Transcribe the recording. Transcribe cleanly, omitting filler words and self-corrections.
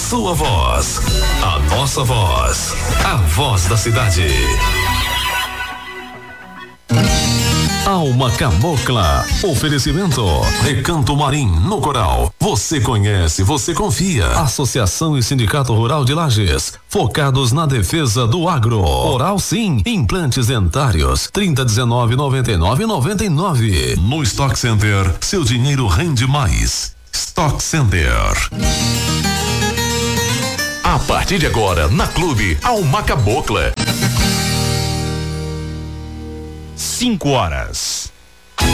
sua voz, a nossa voz, a voz da cidade. Alma Cabocla, oferecimento Recanto Marim no Coral. Você conhece, você confia. Associação e Sindicato Rural de Lages, focados na defesa do agro. Oral Sim, implantes dentários, 3019-9999. No Stock Center, seu dinheiro rende mais. Stock Center. A partir de agora, na Clube Alma Cabocla. 5 horas.